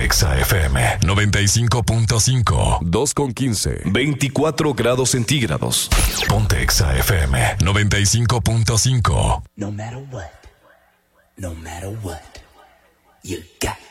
Exa FM 95.5. 2:15. 24 grados centígrados. Ponte Exa FM 95.5. No matter what, you got